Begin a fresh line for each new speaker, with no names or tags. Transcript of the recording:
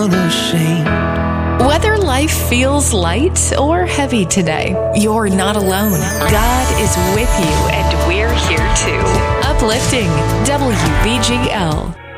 unashamed.
Whether life feels light or heavy today, you're not alone. God is with you, and we're here too. Uplifting WBGL.